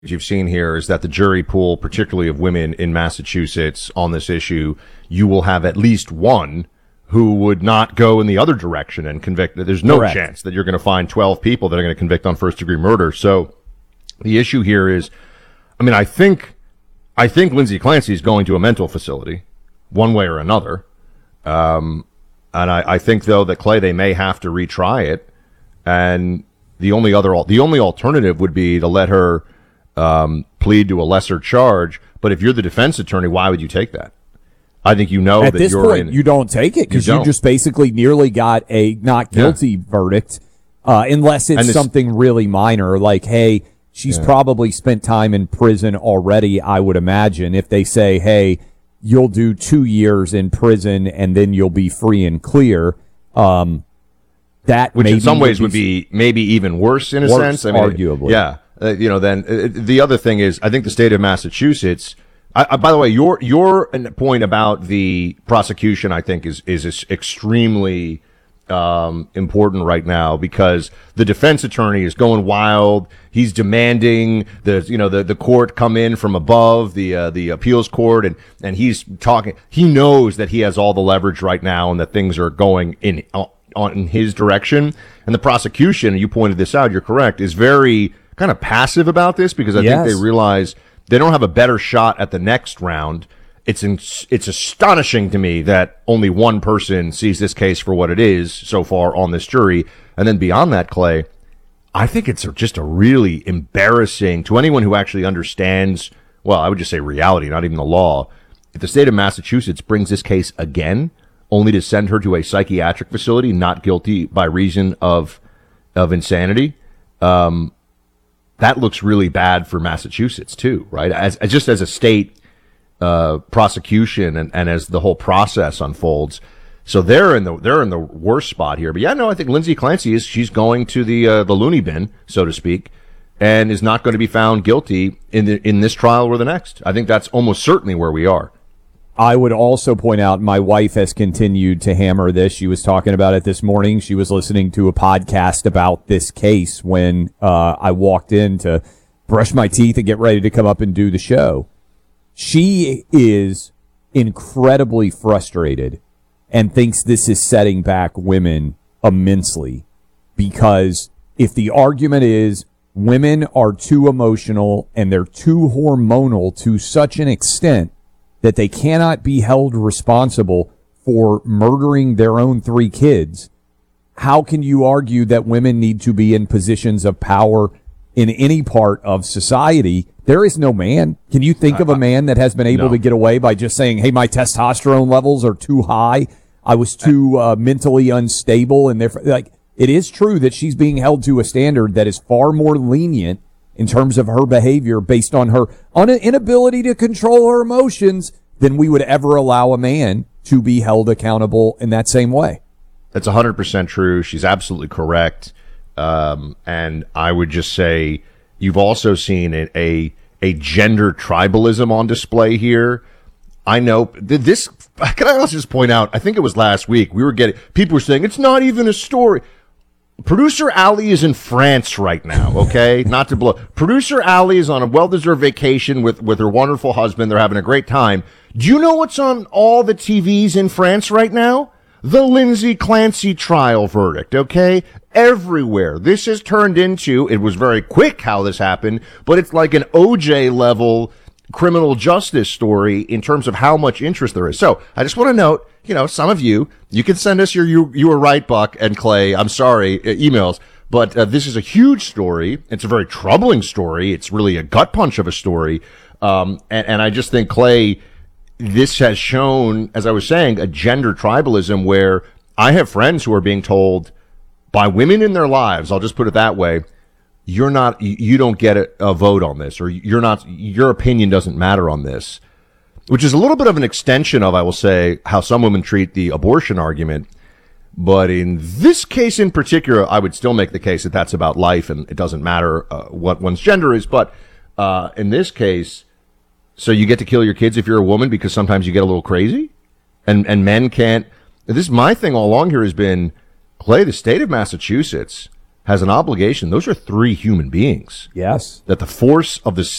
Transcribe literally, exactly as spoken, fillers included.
you've seen here is that the jury pool, particularly of women in Massachusetts on this issue, you will have at least one who would not go in the other direction and convict. There's no Correct. chance that you're going to find twelve people that are going to convict on first degree murder. So the issue here is, I mean, I think, I think Lindsay Clancy is going to a mental facility one way or another. Um, and I, I think though that Clay, they may have to retry it. And the only other, the only alternative would be to let her Um, plead to a lesser charge, but if you're the defense attorney, why would you take that? I think you know At that this you're point, in, you don't take it because you, you just basically nearly got a not guilty yeah. verdict, uh, unless it's this, something really minor, like, hey, she's yeah. probably spent time in prison already, I would imagine. If they say, hey, you'll do two years in prison and then you'll be free and clear, um, that which maybe in some ways would be, would be maybe even worse in a worse, sense. I mean, arguably. Yeah. Uh, you know, then uh, the other thing is, I think the state of Massachusetts. I, I, by the way, your your point about the prosecution, I think, is is extremely um, important right now because the defense attorney is going wild. He's demanding the you know the the court come in from above, the uh, the appeals court, and and he's talking. He knows that he has all the leverage right now, and that things are going in on in his direction. And the prosecution, you pointed this out, you're correct, is very kind of passive about this because I yes. think they realize they don't have a better shot at the next round. It's in, it's astonishing to me that only one person sees this case for what it is so far on this jury. And then beyond that, Clay, I think it's just a really embarrassing to anyone who actually understands, well, I would just say reality, not even the law. If the state of Massachusetts brings this case again, only to send her to a psychiatric facility, not guilty by reason of of insanity, um, that looks really bad for Massachusetts too, right? As, as just as a state uh, prosecution and, and as the whole process unfolds, so they're in the they're in the worst spot here. But yeah, no, I think Lindsay Clancy is she's going to the uh, the loony bin, so to speak, and is not going to be found guilty in the, in this trial or the next. I think that's almost certainly where we are. I would also point out my wife has continued to hammer this. She was talking about it this morning. She was listening to a podcast about this case when uh, I walked in to brush my teeth and get ready to come up and do the show. She is incredibly frustrated and thinks this is setting back women immensely because if the argument is women are too emotional and they're too hormonal to such an extent that they cannot be held responsible for murdering their own three kids, how can you argue that women need to be in positions of power in any part of society? There is no man. Can you think of a man that has been able no. to get away by just saying, hey, my testosterone levels are too high. I was too uh, mentally unstable. And therefore, like, it is true that she's being held to a standard that is far more lenient in terms of her behavior based on her on an inability to control her emotions than we would ever allow a man to be held accountable in that same way. That's one hundred percent true. She's absolutely correct. Um, and I would just say you've also seen a, a, a gender tribalism on display here. I know this. Can I also just point out, I think it was last week, we were getting, people were saying, it's not even a story. Producer Ali is in France right now, okay? Not to blow. Producer Ali is on a well-deserved vacation with, with her wonderful husband. They're having a great time. Do you know what's on all the T Vs in France right now? The Lindsay Clancy trial verdict, okay? Everywhere. This has turned into, it was very quick how this happened, but it's like an O J level criminal justice story in terms of how much interest there is. So I just want to note, you know, some of you, you can send us your you, you were right, Buck and Clay, I'm sorry, uh, emails, but uh, this is a huge story. It's a very troubling story. It's really a gut punch of a story. Um, and, and I just think, Clay, this has shown, as I was saying, a gender tribalism where I have friends who are being told by women in their lives, I'll just put it that way, you're not, you don't get a, a vote on this, or you're not, your opinion doesn't matter on this, which is a little bit of an extension of, I will say, how some women treat the abortion argument. But in this case in particular, I would still make the case that that's about life and it doesn't matter uh, what one's gender is. But uh, in this case, so you get to kill your kids if you're a woman because sometimes you get a little crazy and, and men can't. This, my thing all along here has been, Clay, the state of Massachusetts, has an obligation. Those are three human beings. Yes. That the force of the